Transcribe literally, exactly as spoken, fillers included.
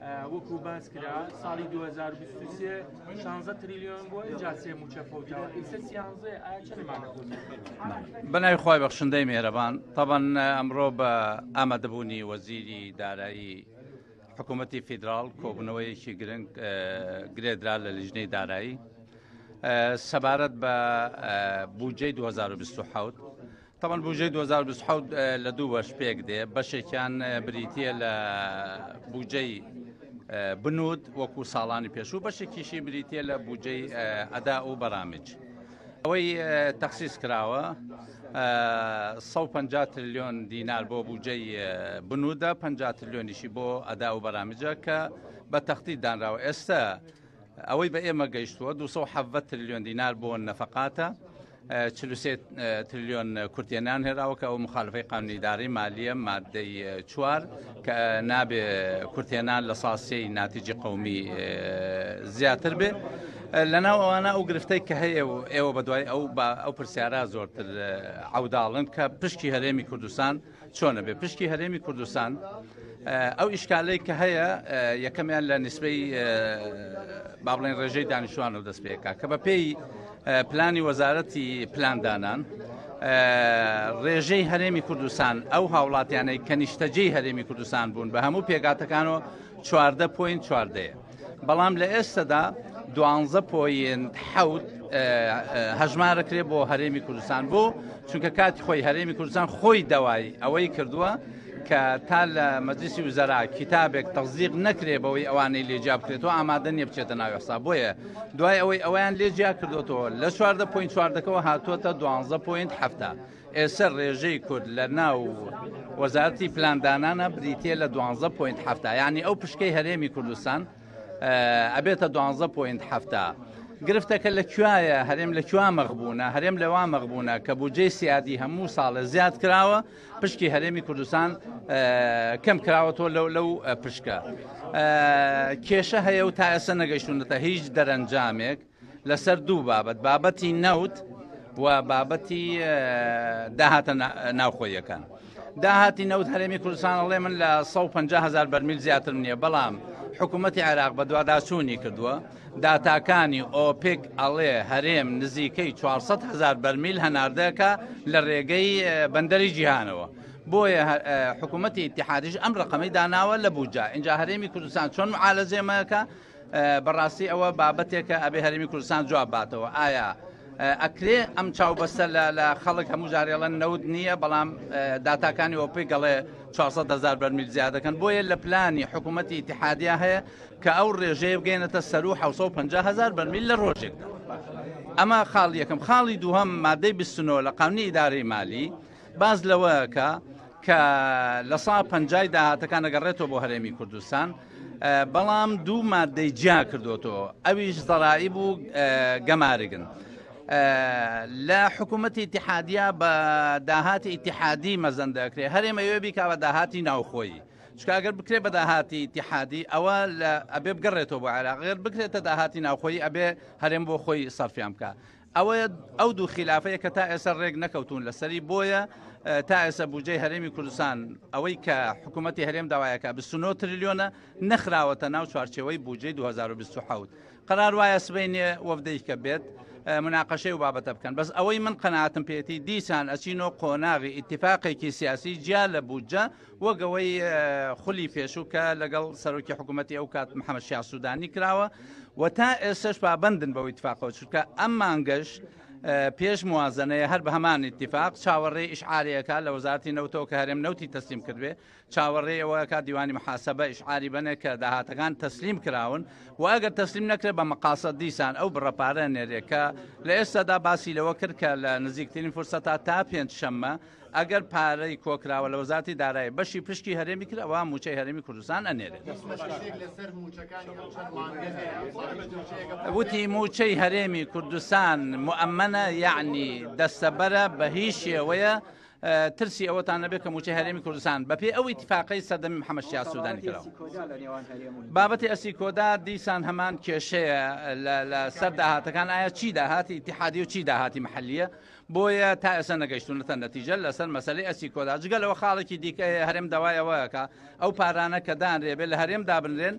وەکو باس کرا ساڵی دوو هەزار و بیست و سێ شانزە تریلیۆن بۆ اینجا سێ موچە فەوتەوە ئیسە سیانزێ ئایا چەندمان بەناوی خۆی بەخشندەی مێرەبان طبعاً ئەمڕۆ بە ئامادەبوونی وەزیری دارایی حکوومەتی فیدراڵ کۆبوونەوەیەکی گرنگ گرێدرا لە لیژنەی دارایی سەبارەت بە بودجەی دوو هەزار و بیست و حەوت طبعاً بودجەی دوو هەزار و بیست و حەوت لە دوو بەش پێک دێ بەشێکیان بریتیە لە بودجەی بنود وەکو ساڵانی پێشوو بەشێکیشی بریتیە لە بودجەی ئەدا و بەرامج ئەوەی تەخسیس کراوە سەد و پەنجا تریلیۆن دینار بۆ بودجەی بنودە پەنجا تریلیۆنیشی بۆ ئەدا و بەرامجە کە بە تەختی دانراوە ئێستا ئەوەی بە ئێمە گەیشتووە دووسە و حەڤەت تریلیۆن دینار بۆ نەفەقاتە چل و سێ تریلیۆن کورتێنان هێراوە کە ئەو مخالفەی قانونیداری مالیە مادەی چوار کە نابێ کورتێنان لە ساسەی ناتیجی قەومی زیاتر بێ لەناو ئەوانە ئەو گرفتەی کە هەیە و ئێوە بەدوای ئەو ئەو پرسیارە زۆرتر عەوداڵن کە پشکی هەرێمی کوردستان چۆنە بێ پشکی هەرێمی کوردستان ئەو ئیشکالەی کە هەیە یەکەمیان لە نسبەی با بڵێن ڕێژەی دانیشتوان و دەست پێکا کە بە پێی پلانی وەزارەتی پلاندانان ڕێژەی هەرێمی کوردستان ئەو هاوڵاتیانەی کە نیشتەجێی هەرێمی کوردستان بوون بە هەموو پێگاتەکانەوە چواردە پۆین چواردەیە بەڵام لە ئێستادا دوانزە پۆین حەوت هەژمارەکرێ بۆ هەرێمی کوردستان بۆ چونکە کاتی خۆی هەرێمی کوردستان خۆی دەوای ئەوەی کردووە کە تا لە مەجلیسی وزەرا کتابێک تەزیق نەکرێ بەوەی ئەوانەی لێجیا بکرێتەوە ئامادە نییە بچێتە ناو یاسا بۆیە دوای ئەوەی ئەویان لێجیا کردوەوە لە چواردە پۆین چواردەکەەوە هاتووەتە دوانزە پۆین حەفتە ئێستا ڕێژەی کورد لە ناو وەزارەتی پلاندانانە بریتیە لە دوانزە پۆین حەفتە یعنی ئەو پشکەی هەرێمی کوردستان ئەبێتە دوانزە پۆین حەفتە گرفتەکە لە کوایە هەرێم لە کوا مەغبوونە هەرێم لەوا مەغبوونە کە بودجەی سیادی هەموو ساڵە زیاد کراوە پشکی هەرێمی کوردستان کەم کراوەتەوە لەو لەو پشکە کێشە هەیە و تا ئێستا نەگەیشتونەتە هیچ دەرەنجامێک لەسەر دوو بابەت بابەتی نەوت و بابەتی داهاتە ناوخۆیەکان داهاتی نەوت هەرێمی کوردستان ئەڵێ من لە سەد و پەنجا هەزار بەرمیل زیاتر نییە بەڵام حکوومەتی عێراق بە دوواداچوونی کردووە داتاکانی ئۆپێک ئەڵێ هەرێم نزیکەی چوارسەد هەزار بەرمیل هەناردەکە لە ڕێگەی بەندەری جیهانەوە بۆیە حکوومەتی ئیتیحادیش ئەم ڕقەمەی داناوە لە بودجە اینجا هەرێمی کوردستان چۆن معالەجێمەکە بەڕاستی ئەوە بابەتێکە ئەبێ هەرێمی کوردستان جواب باتەوە ئایا ئەکرێ ئەم چاوبەستە لە خەڵک هەموو جارێڵەن نەوت نییە بەڵام داتاکانی ئۆپێک گەڵێ چوارسەد هەزار بەرمیل زیادەکەن بۆیە لە پلانی حکوومەتی ئیتیحادیە هەیە کە ئەو ڕێژەیە بگەێنێتە سەر و حەوت سەد و پەنجا هەزار بەرمیل لە ڕۆژێکدا ئەمە خاڵ یەکەم خاڵی دووهەم مادەی بیست و نۆ لە قانونی ئیدارەی مالی باز لەوەکە کە لە سەد و پەنجای داهاتەکان ئەگەڕێتەوە بۆ هەرێمی کوردستان بەڵام دوو مادەی جیا کردوتەوە ئەویش زەرائب و گەمارگن لە حکوومەتی ئیتیحادیە بە داهاتی ئیتیحادی مەزەن دەکرێت هەرێمە ئەوێ بیکا بە داهاتی ناوخۆیی چکە ئەگەر بکرێ بە داهاتی ئیتیحادی ئەوە ئەبێ بگەڕێتەوە بۆ عێراق غێر بکرێتە داهاتی ناوخۆیی ئەبێ هەرێم بۆ خۆی سەرفیان بکە ئەوە ئەو دوو خلافەیە کە تا ئێستا ڕێک نەکەوتون لەسەری بۆیە تا ئێستا بودجەی هەرێمی کوردستان ئەوەی کە حکوومەتی هەرێم داوایەکە بیست و نۆ تریلیۆنە نەخراوەتە ناو چوارچێوەی بودجەی دوو هەزار و بیست و حەوت قەرار وایە سبەینێ وەفدەی کە بێت مناقەشەی و بابەتە بکەن بەس ئەوەی من قەناعەتم پێێتی دیسان ئەچینۆ قۆناغی ئیتیفاقێکی سیاسی جیا لە بودجە وەگەوەی خولی پێشوو کە لەگەڵ سەرۆکی حکوومەتی ئەو کات محەممەد شیع سوودانی کراوە و تا ئێستش پابەندن بەو ئیتفاقەوە چونکە ئەم مانگەش پێش موازنەیە هەر بە هەمان ئیتیفاق چاوەڕێی ئیشعاریەکە لە وەزارەتی نەوتەوە کە هەرێم نەوتی تەسلیم کردوێ چاوەڕێ ئەوەکە دیوانی محاسبە ئیشعاری بنێ کە داهاتەکان تەسلیم کراون و ئەگەر تەسلیم نەکرێت بە مەقاسەد دیسان ئەو بڕەپارە نێرێکە لە ئێستادا باسی لەوە کرد کە لە نزیکترین فرسەتا تا پێنج شەممە ئەگەر پارەی کۆکراوە لە وەزارەتی دارایی بەشی پشکی هەرێمی کرد ئەوە موچەی هەرێمی کوردستان ئەنێرێت وتی موچەی هەرێمی کوردستان موئەمەنە یعنی دەستەبەرە بە هیچ شێوەیە ترسی ئەوەتان نەبێت کە موچەی هەرێمی کوردستان بەپێ ئەو ئیتیفاقەی سەردەمی محەممەد شیع سوودانی کراوە بابەتی ئەسی کۆدا دیسان هەمان کێشەیە لە سەر داهاتەکان ئایا چی داهاتی ئیتیحادی و چی داهاتی محەلیە بۆیە تا ئێستا نەگەیشتونەتە نەتیجە لەسەر مەسەلەی ئەسی کۆدا جگەلەوە خاڵێکی دیکە هەرێم داوایەوەیەکە ئەو پارانە کە دانرێ بێت لە هەرێم دابنرێن